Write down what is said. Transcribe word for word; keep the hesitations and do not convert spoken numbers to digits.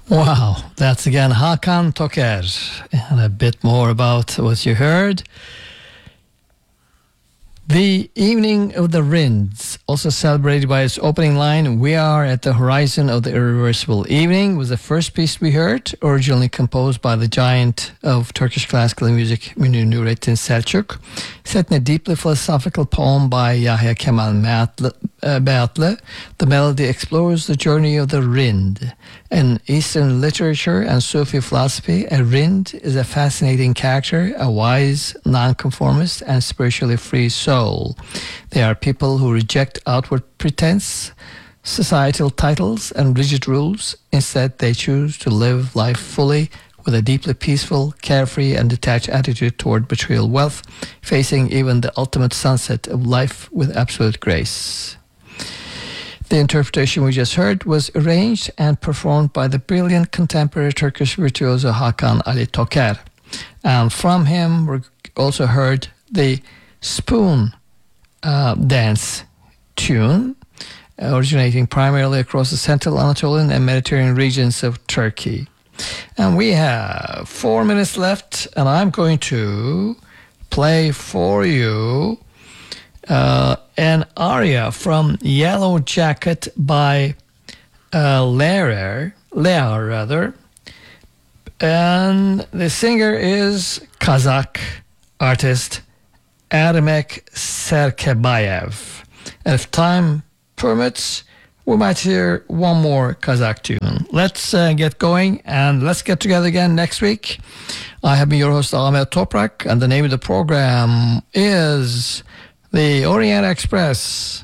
Wow, that's again Hakan Toker. And a bit more about what you heard. The Evening of the Rinds, also celebrated by its opening line, "We are at the horizon of the irreversible evening," was the first piece we heard, originally composed by the giant of Turkish classical music, Münir Nurettin Selçuk, set in a deeply philosophical poem by Yahya Kemal Beatlı. Uh, Beatlı. The melody explores the journey of the Rind. In Eastern literature and Sufi philosophy, a Rind is a fascinating character, a wise, nonconformist, and spiritually free soul. They are people who reject outward pretense, societal titles, and rigid rules. Instead, they choose to live life fully with a deeply peaceful, carefree, and detached attitude toward material wealth, facing even the ultimate sunset of life with absolute grace. The interpretation we just heard was arranged and performed by the brilliant contemporary Turkish virtuoso Hakan Ali Toker. And from him, we also heard the spoon uh, dance tune, originating primarily across the central Anatolian and Mediterranean regions of Turkey. And we have four minutes left, and I'm going to play for you uh, an aria from Yellow Jacket by uh, Lehrer, Lehrer rather, and the singer is Kazakh artist Ermek Serkebayev. And if time permits, we might hear one more Kazakh tune. Let's uh, get going, and let's get together again next week. I have been your host, Ahmet Toprak, and the name of the program is The Orient Express.